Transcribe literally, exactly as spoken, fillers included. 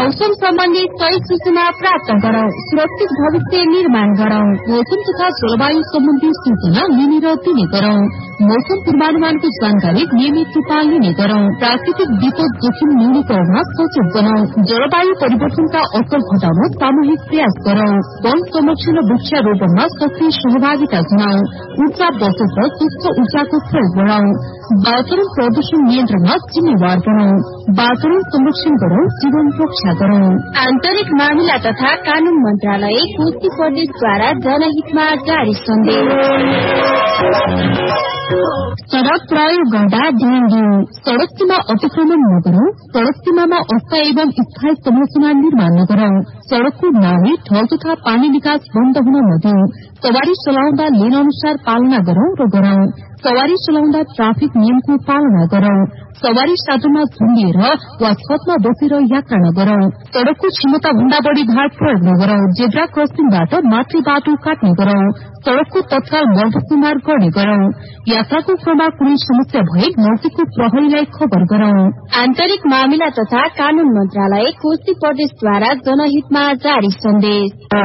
मौसम सम्बन्धी सही सूचना प्राप्त गरौं, सुरक्षित भविष्य निर्माण गरौं। मौसम तथा जलवायु सम्बन्धी सूचना लिने र दिने गरौं। मौसम पूर्वानुमानको जानकारी नियमित रूपमा लिने गरौं। प्राकृतिक विपद जोखिम न्यूनीकरणमा सचेत बनाऊ। जलवायु परिवर्तनका असर घटाउन सामूहिक प्रयास गरौं। वन संरक्षण र वृक्षारोपणमा सक्रिय सहभागिता जनाऊ। ऊर्जा बचत र स्वच्छ ऊर्जाको प्रयोग गरौं। वातावरण प्रदूषण नियन्त्रणमा जिम्मेवार गरौं। वातावरण संरक्षण गरौं, जीवन रक्षा गरौं। आन्तरिक मामिला तथा कानून मन्त्रालय कोशी प्रदेशद्वारा जनहितमा जारी सन्देश। सड़क प्रयोग गर्दा ध्यान दिऊ। सड़क सीमा अतिक्रमण नगरौं। सड़क सीमामा अस्थायी एवं स्थायी संरचना निर्माण नगरौं। सड़कको नाली, ढल तथा पानी निकास बन्द हुन नदिऊ। सवारी चलाउँदा लेन अनुसार पालना गरौं र गरौं। सवारी चलाउँदा ट्राफिक नियमको पालना गरौं। सवारी साधनमा झुन्डिएर वा छतमा बसेर यात्रा नगरौं। सड़कको क्षमता भन्दा बढ़ी भार प्रयोग नगरौं। जेब्रा क्रसिङबाट मातृ बाटो काट्ने गरौं। सड़कको तत्काल मर्मत गर्ने गरौं। यात्राको क्रममा कुनै समस्या भए नजिकको प्रहरीलाई खबर गरौं। आन्तरिक मामिला तथा कानून मन्त्रालय कोशी प्रदेशद्वारा जनहितमा जारी सन्देश।